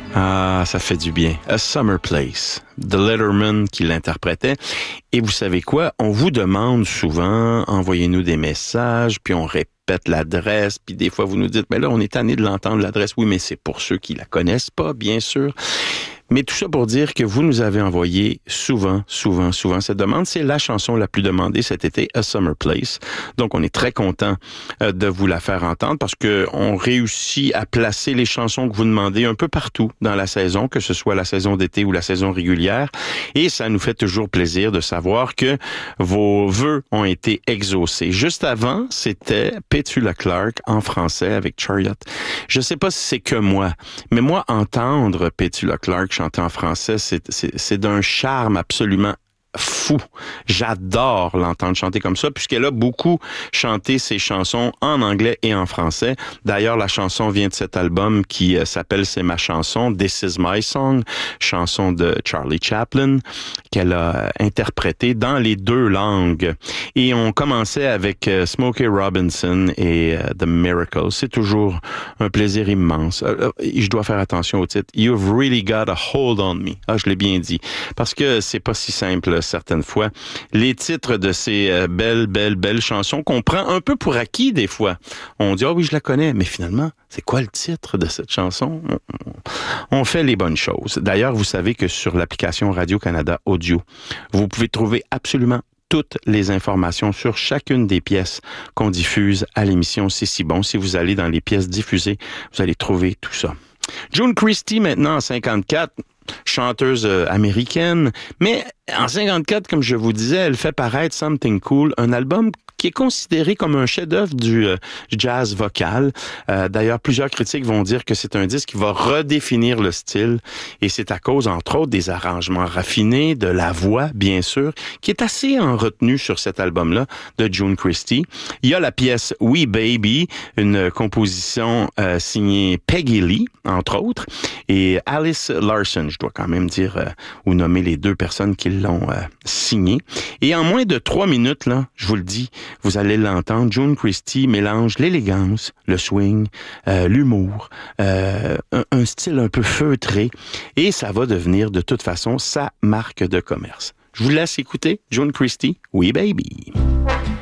Ah, ça fait du bien. A Summer Place, The Letterman qui l'interprétait. Et vous savez quoi? On vous demande souvent, envoyez-nous des messages, puis on répète l'adresse, puis des fois vous nous dites, mais là, on est tanné de l'entendre, l'adresse. Oui, mais c'est pour ceux qui la connaissent pas, bien sûr. Mais tout ça pour dire que vous nous avez envoyé souvent cette demande. C'est la chanson la plus demandée cet été, A Summer Place. Donc, on est très content de vous la faire entendre parce que on réussit à placer les chansons que vous demandez un peu partout dans la saison, que ce soit la saison d'été ou la saison régulière. Et ça nous fait toujours plaisir de savoir que vos vœux ont été exaucés. Juste avant, c'était Petula Clark en français avec Chariot. Je sais pas si c'est que moi, mais moi, entendre Petula Clark chanter en français, c'est d'un charme absolument fou. J'adore l'entendre chanter comme ça, puisqu'elle a beaucoup chanté ses chansons en anglais et en français. D'ailleurs, la chanson vient de cet album qui s'appelle C'est ma chanson, This is my song, chanson de Charlie Chaplin, qu'elle a interprétée dans les deux langues. Et on commençait avec Smokey Robinson et The Miracles. C'est toujours un plaisir immense. Je dois faire attention au titre. You've really got a hold on me. Ah, je l'ai bien dit. Parce que c'est pas si simple certaines fois. Les titres de ces belles chansons qu'on prend un peu pour acquis des fois. On dit, ah oui, je la connais, mais finalement, c'est quoi le titre de cette chanson? On fait les bonnes choses. D'ailleurs, vous savez que sur l'application Radio-Canada Audio, vous pouvez trouver absolument toutes les informations sur chacune des pièces qu'on diffuse à l'émission C'est si bon. Si vous allez dans les pièces diffusées, vous allez trouver tout ça. June Christy, maintenant en 54, chanteuse américaine, mais en 54, comme je vous disais, elle fait paraître Something Cool, un album qui est considéré comme un chef-d'œuvre du jazz vocal. D'ailleurs, plusieurs critiques vont dire que c'est un disque qui va redéfinir le style, et c'est à cause, entre autres, des arrangements raffinés, de la voix, bien sûr, qui est assez en retenue sur cet album-là de June Christy. Il y a la pièce We Baby, une composition signée Peggy Lee, entre autres, et Alice Larson, je dois quand même dire ou nommer les deux personnes qui l'ont signée. Et en moins de 3 minutes, là, je vous le dis, vous allez l'entendre, June Christy mélange l'élégance, le swing, l'humour, un style un peu feutré, et ça va devenir de toute façon sa marque de commerce. Je vous laisse écouter June Christy, We Baby.